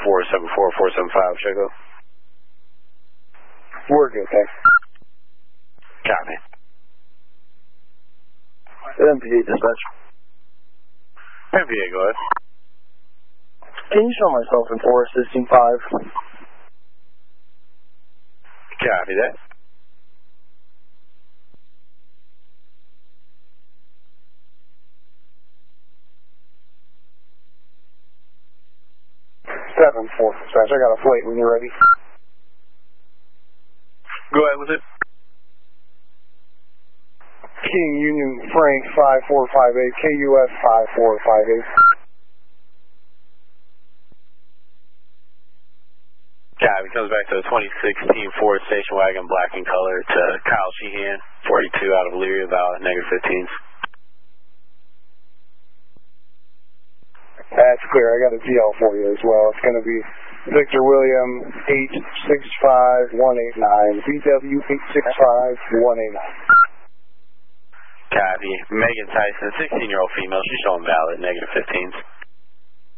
474-475, Chico. We're good, thanks. Copy. MPA dispatch. MPA, go ahead. Can you show myself in Forest 15-5? Copy that. Seven, 4, dispatch. I got a flight when you're ready. Go ahead with it. King Union Frank 5458, KUS 5458. Copy. Comes back to the 2016 Ford station wagon, black in color, to Kyle Sheehan, 42 out of Elyria, valid, -15s. That's clear. I got a GL for you as well. It's going to be Victor William 865189, VW 865189. Copy. Megan Tyson, 16-year-old female. She's showing valid, -15s.